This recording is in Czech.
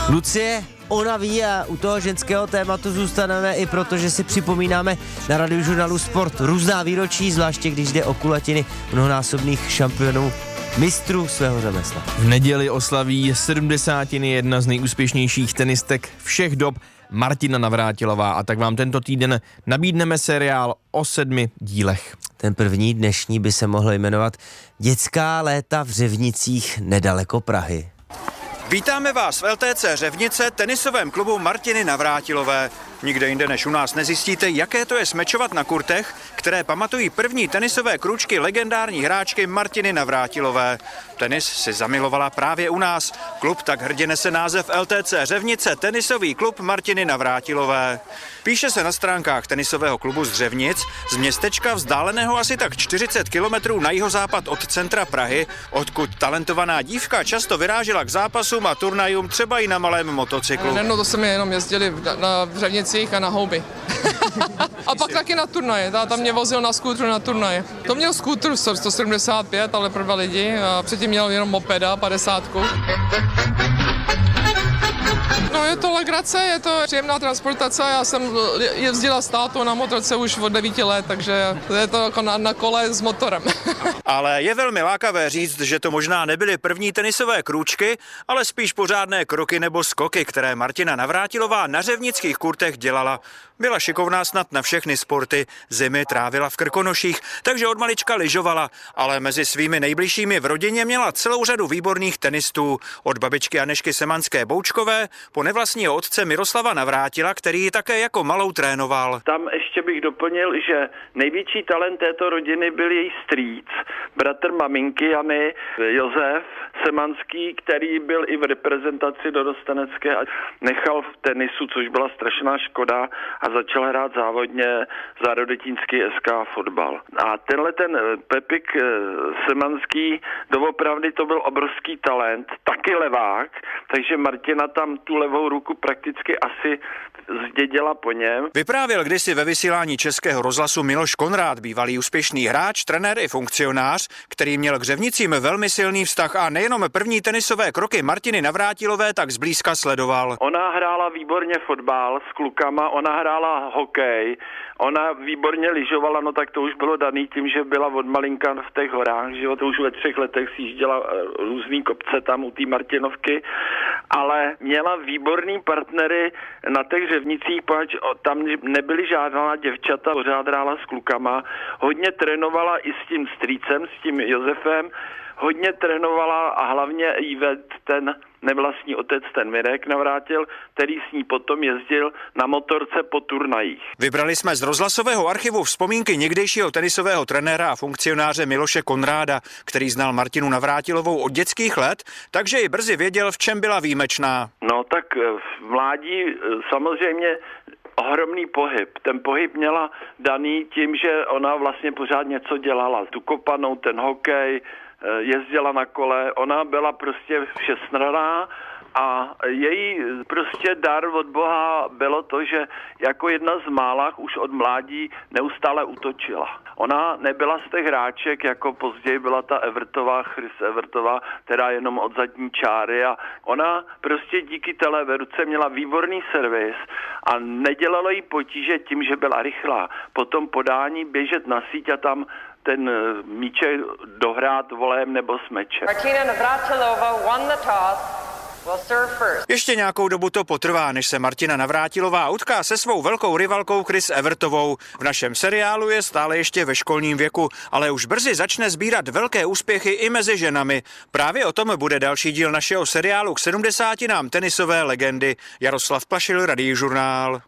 Lucie, ona ví a u toho ženského tématu zůstaneme i proto, že si připomínáme na Radiožurnálu Sport různá výročí, zvláště když jde o kulatiny mnohonásobných šampionů mistrů svého řemesla. V neděli oslaví 70. jedna z nejúspěšnějších tenistek všech dob, Martina Navrátilová, a tak vám tento týden nabídneme seriál o 7 dílech. Ten první dnešní by se mohl jmenovat Dětská léta v Řevnicích nedaleko Prahy. Vítáme vás v LTC Řevnice, tenisovém klubu Martiny Navrátilové. Nikde jinde než u nás nezjistíte, jaké to je smečovat na kurtech, které pamatují první tenisové kručky legendární hráčky Martiny Navrátilové. Tenis si zamilovala právě u nás. Klub tak hrdě nese název LTC Řevnice, tenisový klub Martiny Navrátilové. Píše se na stránkách tenisového klubu z Řevnic, z městečka vzdáleného asi tak 40 kilometrů na jihozápad od centra Prahy, odkud talentovaná dívka často vyrážela k zápasům a turnajům třeba i na malém motocyklu. No to jsme jenom jezdili v Řevnicích a na houby. A pak taky na turnaje, táta mě vozil na skútru na turnaje. To měl skútr 175, ale pro 2 lidi, a předtím měl jenom mopeda 50. No je to legrace, je to příjemná transportace, já jsem jezdila s tátou na motorce už od 9 let, takže je to jako na kole s motorem. Ale je velmi lákavé říct, že to možná nebyly první tenisové krůčky, ale spíš pořádné kroky nebo skoky, které Martina Navrátilová na řevnických kurtech dělala. Byla šikovná snad na všechny sporty, zimy trávila v Krkonoších, takže od malička lyžovala, ale mezi svými nejbližšími v rodině měla celou řadu výborných tenistů. Od babičky Anežky Semanské-Boučkové po nevlastního otce Miroslava Navrátila, který ji také jako malou trénoval. Tam ještě bych doplnil, že největší talent této rodiny byl její strýc, bratr maminky Jany, Josef Semanský, který byl i v reprezentaci dorostenecké a nechal v tenisu, což byla strašná škoda, a začal hrát závodně za Rodetínský SK fotbal. A tenhle ten Pepik Semanský, doopravdy to byl obrovský talent, taky levák, takže Martina tam tu levou ruku prakticky asi zdědila po něm. Vyprávěl kdysi ve vysílání Českého rozhlasu Miloš Konrád, bývalý úspěšný hráč, trenér i funkcionář, který měl k Řevnicím velmi silný vztah a nejenom první tenisové kroky Martiny Navrátilové tak zblízka sledoval. Ona hrála výborně fotbal s klukama, ona hrála hokej, ona výborně lyžovala, no tak to už bylo daný tím, že byla od malinka v těch horách, že jo, to už ve 3 letech si jížděla různý kopce tam u té Martinovky, ale měla výborný partnery na těch Řevnicích, pač tam nebyly žádná děvčata, pořád hrála s klukama, hodně trénovala i s tím strýcem, s tím Josefem, hodně trénovala a hlavně jí vedl ten nevlastní otec, ten Mirek Navrátil, který s ní potom jezdil na motorce po turnajích. Vybrali jsme z rozhlasového archivu vzpomínky někdejšího tenisového trenéra a funkcionáře Miloše Konráda, který znal Martinu Navrátilovou od dětských let, takže i brzy věděl, v čem byla výjimečná. No tak v mládí samozřejmě ohromný pohyb. Ten pohyb měla daný tím, že ona vlastně pořád něco dělala. Tu kopanou, ten hokej, jezdila na kole, ona byla prostě všestranná a její prostě dar od Boha bylo to, že jako jedna z málách už od mládí neustále útočila. Ona nebyla z těch hráček, jako později byla ta Evertová, Chris Evertová, teda jenom od zadní čáry, a ona prostě díky téhle ruce měla výborný servis a nedělalo jí potíže tím, že byla rychlá. Potom podání běžet na síť a tam ten míček dohrát volem nebo s mečem. Martina Navrátilová won the toss. Ještě nějakou dobu to potrvá, než se Martina Navrátilová utká se svou velkou rivalkou Chris Evertovou. V našem seriálu je stále ještě ve školním věku, ale už brzy začne sbírat velké úspěchy i mezi ženami. Právě o tom bude další díl našeho seriálu k 70. tenisové legendy. Jaroslav Plašil, Radiožurnál.